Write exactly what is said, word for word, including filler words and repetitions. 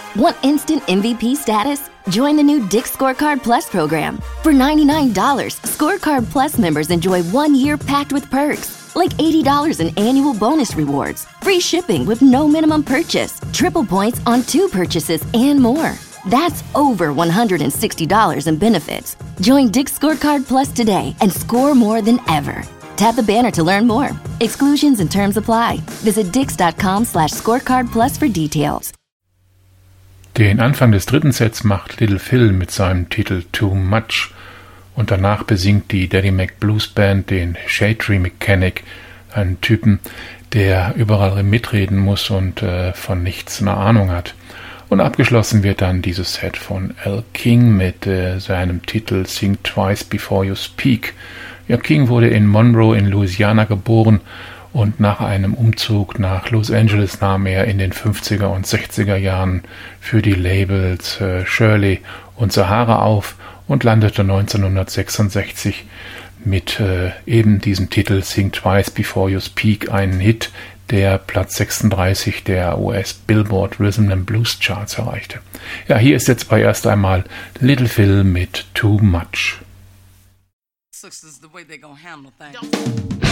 Want instant M V P status? Join the new Dick's Scorecard Plus program. For ninety-nine dollars, Scorecard Plus members enjoy one year packed with perks, like eighty dollars in annual bonus rewards, free shipping with no minimum purchase, triple points on two purchases, and more. That's over one hundred sixty dollars in benefits. Join Dick's Scorecard Plus today and score more than ever. Tap the banner to learn more. Exclusions and terms apply. Visit dix.com slash scorecard plus for details. Den Anfang des dritten Sets macht Little Phil mit seinem Titel Too Much und danach besingt die Daddy Mac Blues Band den Shade Tree Mechanic, einen Typen, der überall mitreden muss und äh, von nichts eine Ahnung hat. Und abgeschlossen wird dann dieses Set von Al King mit äh, seinem Titel Think Twice Before You Speak. Ja, King wurde in Monroe in Louisiana geboren und nach einem Umzug nach Los Angeles nahm er in den fünfziger und sechziger Jahren für die Labels äh, Shirley und Sahara auf und landete neunzehnhundertsechsundsechzig mit äh, eben diesem Titel Think Twice Before You Speak, einen Hit, der Platz sechsunddreißig der U S Billboard Rhythm and Blues Charts erreichte. Ja, hier ist jetzt bei erst einmal Little Phil mit Too Much. This is the way they're gonna handle things.